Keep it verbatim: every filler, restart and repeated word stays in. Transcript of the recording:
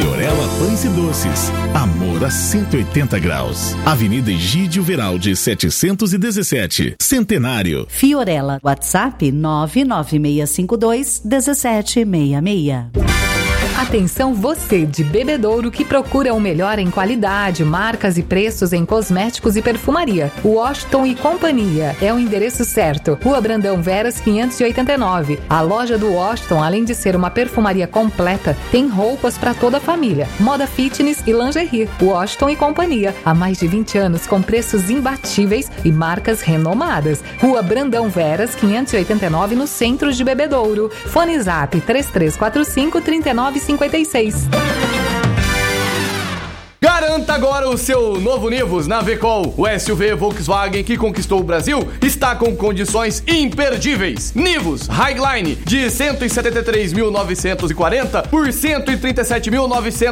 Fiorella Pães e Doces. Amor a cento e oitenta graus. Avenida Egídio Veraldi, setecentos e dezessete. Centenário. Fiorella. WhatsApp nove nove seis cinco dois um sete seis seis. Atenção você de Bebedouro que procura o melhor em qualidade, marcas e preços em cosméticos e perfumaria. Washington e Companhia é o endereço certo. Rua Brandão Veras quinhentos e oitenta e nove. A loja do Washington, além de ser uma perfumaria completa, tem roupas para toda a família, moda fitness e lingerie. Washington e Companhia, há mais de vinte anos com preços imbatíveis e marcas renomadas. Rua Brandão Veras quinhentos e oitenta e nove, no centro de Bebedouro. Fone Zap três três quatro cinco, três nove cinquenta e seis. Garanta agora o seu novo Nivus na Vecol. O S U V Volkswagen que conquistou o Brasil está com condições imperdíveis. Nivus Highline de cento e setenta e três mil novecentos e quarenta por cento e trinta e sete mil novecentos